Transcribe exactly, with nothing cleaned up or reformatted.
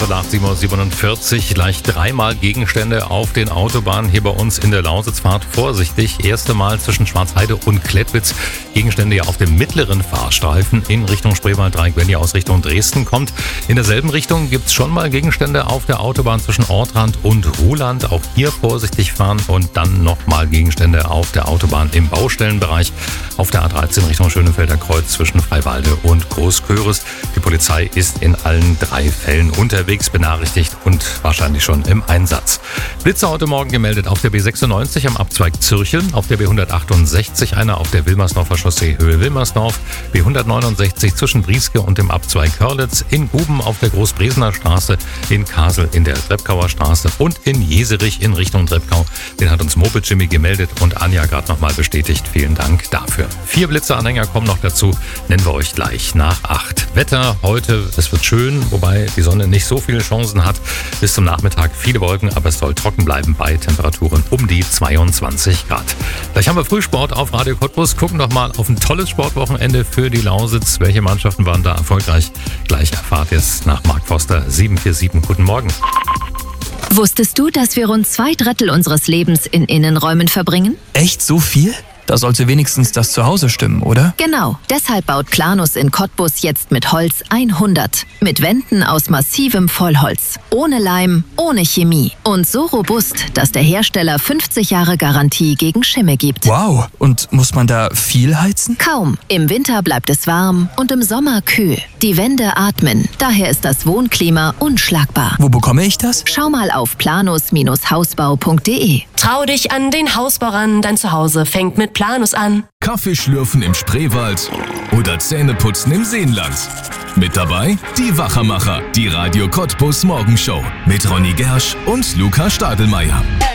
Viertel acht, sieben Uhr siebenundvierzig. Gleich dreimal Gegenstände auf den Autobahnen hier bei uns in der Lausitzfahrt. Vorsichtig, erste Mal zwischen Schwarzheide und Klettwitz. Gegenstände ja auf dem mittleren Fahrstreifen in Richtung Spreewald-Dreieck, wenn ihr aus Richtung Dresden kommt. In derselben Richtung gibt es schon mal Gegenstände auf der Autobahn zwischen Ortrand und Ruhland. Auch hier vorsichtig fahren und dann nochmal Gegenstände auf der Autobahn im Baustellenbereich. Auf der A dreizehn Richtung Schönefelder Kreuz zwischen Freiwalde und Großköris. Die Polizei ist in allen drei Fällen unterwegs, benachrichtigt und wahrscheinlich schon im Einsatz. Blitzer heute Morgen gemeldet auf der B sechsundneunzig am Abzweig Zürcheln, auf der B hundertachtundsechzig einer auf der Wilmersdorfer Chaussee Höhe Wilmersdorf, B hundertneunundsechzig zwischen Brieske und dem Abzweig Hörlitz, in Guben auf der Großbresener Straße, in Kasel in der Treppkauer Straße und in Jeserich in Richtung Treppkau. Den hat uns Moped Jimmy gemeldet und Anja gerade nochmal bestätigt. Vielen Dank dafür. Vier Blitzeranhänger kommen noch dazu, nennen wir euch gleich nach acht. Wetter heute, es wird schön, wobei die Sonne nicht so viele Chancen hat. Bis zum Nachmittag viele Wolken, aber es soll trocken bleiben bei Temperaturen um die zweiundzwanzig Grad. Gleich haben wir Frühsport auf Radio Cottbus. Gucken doch mal auf ein tolles Sportwochenende für die Lausitz. Welche Mannschaften waren da erfolgreich? Gleich erfahrt ihr es nach Mark Foster sieben vier sieben. Guten Morgen. Wusstest du, dass wir rund zwei Drittel unseres Lebens in Innenräumen verbringen? Echt so viel? Da sollte wenigstens das Zuhause stimmen, oder? Genau. Deshalb baut Planus in Cottbus jetzt mit Holz hundert. Mit Wänden aus massivem Vollholz. Ohne Leim, ohne Chemie. Und so robust, dass der Hersteller fünfzig Jahre Garantie gegen Schimmel gibt. Wow. Und muss man da viel heizen? Kaum. Im Winter bleibt es warm und im Sommer kühl. Die Wände atmen. Daher ist das Wohnklima unschlagbar. Wo bekomme ich das? Schau mal auf planus Hausbau punkt de. Trau dich an den Hausbau ran. Dein Zuhause fängt mit Planus an. Kaffee schlürfen im Spreewald oder Zähneputzen im Seenland. Mit dabei die Wachermacher, die Radio Cottbus Morgenshow mit Ronny Gersch und Luca Stadelmeier.